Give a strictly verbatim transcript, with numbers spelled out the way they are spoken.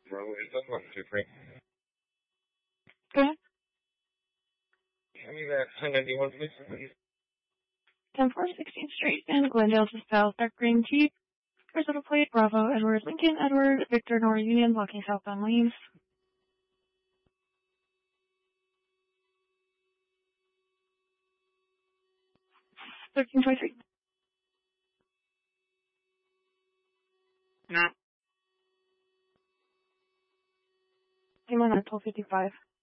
Bro, is that one two three? Go ahead. Give me that one ninety-one, please. ten four sixteenth Street in Glendale to South, dark green T. Horizontal plate, Bravo, Edward, Lincoln, Edward, Victor, Nor Union, blocking southbound lanes. thirteen twenty-three. No. Team on twelve fifty-five.